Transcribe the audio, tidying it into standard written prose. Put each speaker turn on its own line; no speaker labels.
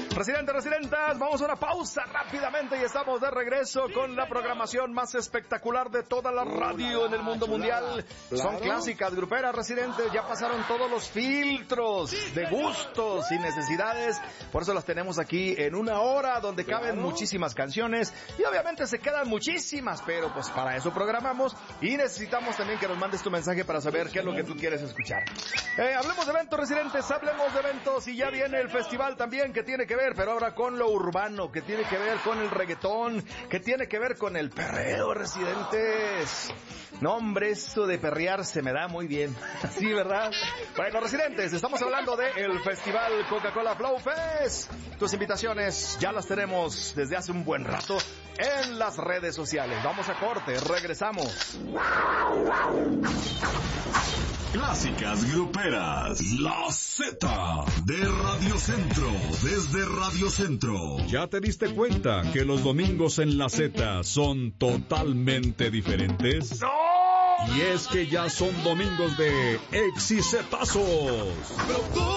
Residentes, residentas, vamos a una pausa rápidamente y estamos de regreso con la programación más espectacular de toda la radio en el mundo mundial. Son clásicas, gruperas, residentes, ya pasaron todos los filtros de gustos y necesidades. Por eso las tenemos aquí en una hora donde caben muchísimas canciones y obviamente se quedan muchísimas, pero pues para eso programamos y necesitamos también que nos mandes tu mensaje para saber qué es lo que tú quieres escuchar. Hablemos de eventos, residentes, hablemos de eventos y ya viene el festival también que tiene que ver, pero ahora con lo urbano, que tiene que ver con el reggaetón, que tiene que ver con el perreo, residentes. No, hombre, eso de perrear se me da muy bien. Sí, ¿verdad? Bueno, residentes, estamos hablando del Festival Coca-Cola Flow Fest. Tus invitaciones ya las tenemos desde hace un buen rato en las redes sociales. Vamos a corte, regresamos.
Clásicas gruperas, La Z de Radio Centro, desde Radio Centro.
¿Ya te diste cuenta que los domingos en La Z son totalmente diferentes?
¡No!
Y es que ya son domingos de exicetazos.